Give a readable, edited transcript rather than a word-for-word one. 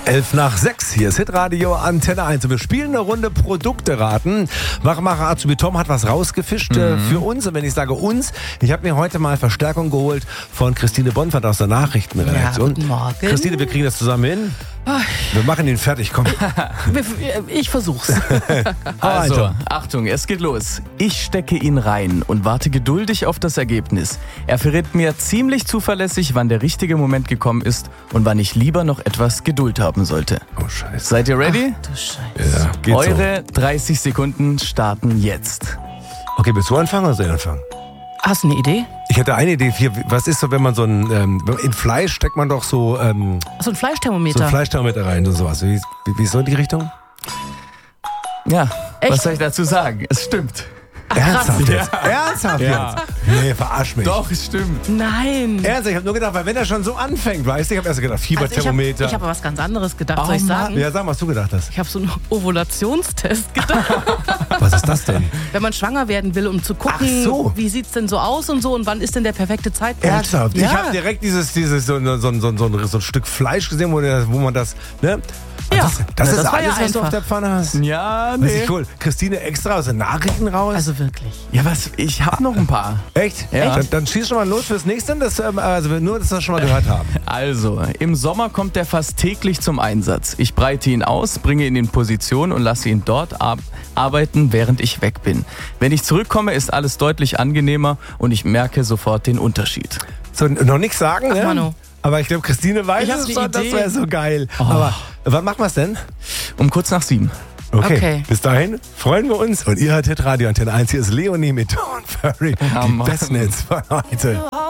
5:11, hier ist Hitradio Antenne 1 und wir spielen eine Runde Produkte raten. Machmacher Azubi Tom hat was rausgefischt für uns und wenn ich sage uns, ich habe mir heute mal Verstärkung geholt von Christine Bonfert aus der Nachrichtenredaktion. Ja, guten Morgen. Christine, wir kriegen das zusammen hin. Wir machen ihn fertig, komm. Ich versuch's. Also, Achtung, es geht los. Ich stecke ihn rein und warte geduldig auf das Ergebnis. Er verrät mir ziemlich zuverlässig, wann der richtige Moment gekommen ist und wann ich lieber noch etwas Geduld haben sollte. Oh, Scheiße. Seid ihr ready? Du Scheiße. Ja, geht Eure 30 Sekunden starten jetzt. so. Okay, willst du anfangen oder soll ich anfangen? Hast du eine Idee? Ich hätte eine Idee. Was ist so, wenn man so in Fleisch steckt man doch so, So ein Fleischthermometer. so ein Fleischthermometer rein und sowas. Wie ist so in die Richtung? Ja, Echt? was soll ich dazu sagen? Es stimmt. Ernsthaft jetzt? Ernsthaft Ja. jetzt? Nee, verarsch mich. Doch, es stimmt. Nein. Ernsthaft, ich habe nur gedacht, weil wenn er schon so anfängt, weißt du, ich habe erst gedacht, Also Fieberthermometer. ich hab was ganz anderes gedacht, Oh soll ich sagen? Mann. Ja, sag mal, was du gedacht hast. Ich habe so einen Ovulationstest gedacht, Was ist das denn? wenn man schwanger werden will, um zu gucken, Ach so. wie sieht's denn so aus und so und wann ist denn der perfekte Zeitpunkt. Ernsthaft? Ja. Ich habe direkt so ein Stück Fleisch gesehen, wo man das, ne? Ja. Das ist das war ja alles, was du auf einfach. der Pfanne hast? Ja, Weiß nee. ich cool. Christine extra aus den Nachrichten raus? Also wirklich. Ja, was? Ich hab noch ein paar. Echt? Ja. Dann schieß schon mal los fürs nächste, nur, dass wir das schon mal gehört haben. Also, im Sommer kommt er fast täglich zum Einsatz. Ich breite ihn aus, bringe ihn in Position und lasse ihn dort arbeiten, während ich weg bin. Wenn ich zurückkomme, ist alles deutlich angenehmer und ich merke sofort den Unterschied. So, noch nichts sagen, ne? Manu. Aber ich glaube, Christine weiß Ich hab es die schon, das Idee. wäre so geil. Aber wann machen wir es denn? Um kurz nach 7. Okay. Bis dahin freuen wir uns. Und ihr hört Hitradio Antenne 1. Hier ist Leonie mit Dawn Ferry. Ja, Die Mann. besten Hits von heute.